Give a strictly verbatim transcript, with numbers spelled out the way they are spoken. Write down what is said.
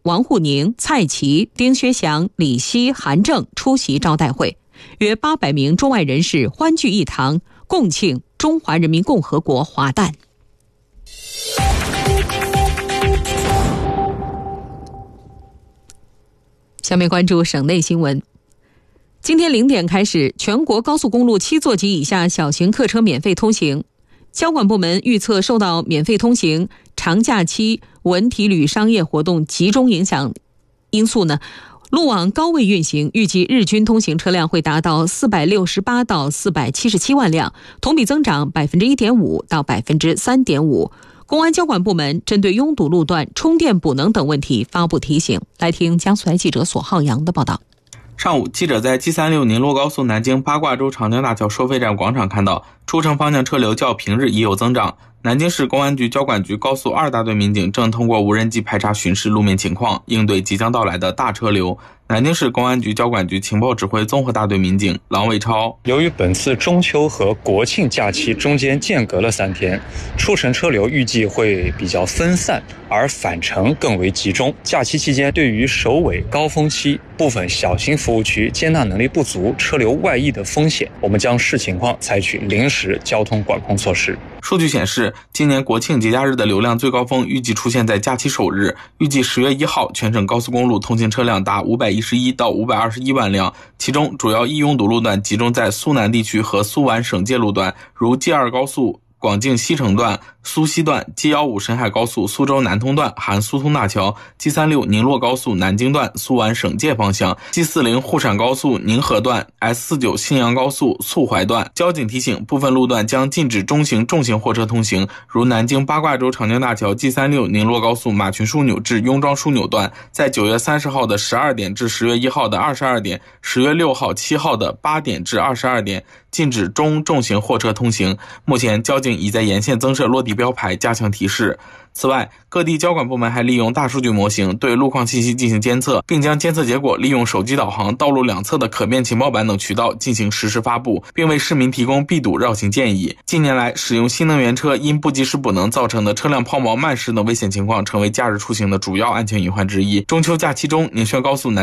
王沪宁、蔡奇、丁薛祥、李希、韩正出席招待会，约八百名中外人士欢聚一堂，共庆中华人民共和国华诞。下面关注省内新闻。今天零点开始，全国高速公路七座及以下小型客车免费通行。交管部门预测，受到免费通行、长假期、文体旅商业活动集中影响因素呢，路网高位运行，预计日均通行车辆会达到四百六十八到四百七十七万辆，同比增长百分之一点五到百分之三点五。公安交管部门针对拥堵路段、充电补能等问题发布提醒。来听江苏台记者索浩洋的报道。 上午，记者在 G 三十六 宁洛高速南京八卦洲长江大桥收费站广场看到，出城方向车流较平日已有增长。南京市公安局交管局高速二大队民警正通过无人机排查巡视路面情况，应对即将到来的大车流。南京市公安局交管局情报指挥综合大队民警郎卫超： 由于本次中秋和国庆假期中间间隔了三天，出城车流预计会比较分散，而返程更为集中。假期期间，对于首尾高峰期部分小型服务区接纳能力不足、车流外溢的风险，我们将视情况采取临时交通管控措施。 数据显示，今年国庆节假日的流量最高峰预计出现在假期首日，预计十月一号全省高速公路通行车辆达五百一十一到五百二十一万辆，其中主要易拥堵路段集中在苏南地区和苏皖省界路段，如 G 二 高速广境西城段、苏西段、G 十五 沈海高速苏州南通段含苏通大桥、G 三十六 宁洛高速南京段苏皖省界方向、G 四十 沪陕高速宁河段、S 四十九 信阳高速簇淮段。交警提醒，部分路段将禁止中型重型货车通行，如南京八卦洲长江大桥 G 三十六 宁洛高速马群枢纽至雍庄枢纽段，在九月三十号的十二点至十月一号的二十二点，十月六号、七号的八点至二十二点，禁止中重型货车通行。目前交警已在沿线增设落地标牌，加强提示。此外，各地交管部门还利用大数据模型对路况信息进行监测，并将监测结果利用手机导航、道路两侧的可变情报板等渠道进行实时发布，并为市民提供避堵绕行建议。近年来，使用新能源车因不及时补能造成的车辆抛锚、慢驶等危险情况，成为假日出行的主要安全隐患之一。中秋假期中，宁宣高速南